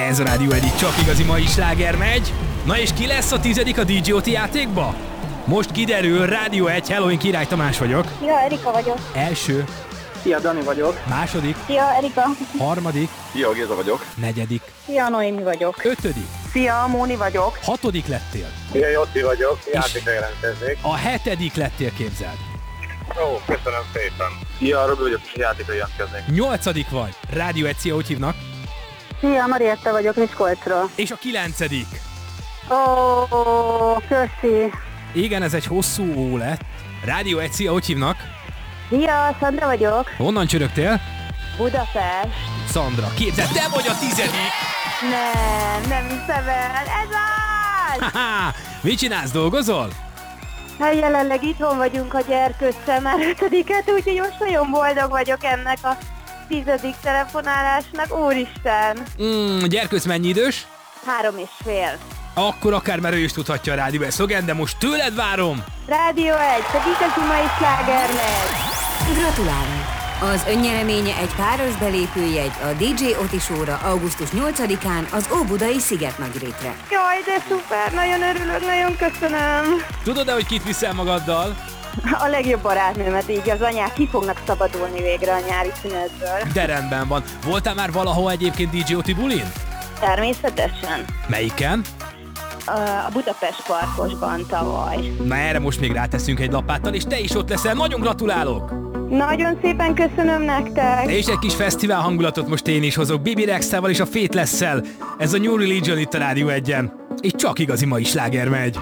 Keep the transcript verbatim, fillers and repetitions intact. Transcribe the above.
Ez a Rádió egyik csak igazi mai sláger megy. Na és ki lesz a tizedik a dé jé o té játékba? Most kiderül, Rádió egy, hello, én Király Tamás vagyok. Szia, Erika vagyok. Első. Szia, Dani vagyok. Második. Szia, Erika. Harmadik. Szia, Géza vagyok. Negyedik. Szia, Noémi vagyok. Ötödik. Szia, Móni vagyok. Hatodik lettél. Szia, Jotti vagyok. Játékra jelentkeznék. A hetedik lettél, képzeld. Ó, köszönöm szépen. Szia, Robi vagyok, és játékra jelentkeznék. Nyolcadik vagy. Rádió egy, szia, hogy hívnak? Szia, Marietta vagyok Miskolcról. És a kilencedik. Ó, köszi. Igen, ez egy hosszú ó lett. Rádió egy, szia, hogy hívnak? Szia, Szandra vagyok. Honnan csörögtél? Budapest. Szandra, képzeld, te vagy a tizedik! Nem, nem hiszem el. Ez az! Haha, mit csinálsz, dolgozol? Hát jelenleg itthon vagyunk a gyerkőccel már ötödiket, úgyhogy most nagyon boldog vagyok ennek a tizedik telefonálásnak. Úristen! Mm, gyerkőc mennyi idős? Három és fél. Akkor akár már ő is tudhatja a Rádió egy szlogen, de most tőled várom! Rádió egy, csak igazi mai sláger megy. Gratulálunk! Az önnyereménye egy páros belépőjegy a dé jé Oti Show-ra augusztus nyolcadikán az Óbudai Szigetnagyrétre. Jaj, de szuper, nagyon örülök, nagyon köszönöm. Tudod-e, hogy kit viszel magaddal? A legjobb barátnőmet, így az anyák ki fognak szabadulni végre a nyári szünetből. De rendben van. Voltál már valahol egyébként dé jé Oti bulin? Természetesen. Melyiken? A Budapest Parkosban tavaly. Na erre most még ráteszünk egy lapáttal, és te is ott leszel. Nagyon gratulálok! Nagyon szépen köszönöm nektek! És egy kis fesztivál hangulatot most én is hozok Bibi Rexával és a Faithless-szel. Ez a New Religion itt a Rádió egyen. És csak igazi mai sláger megy.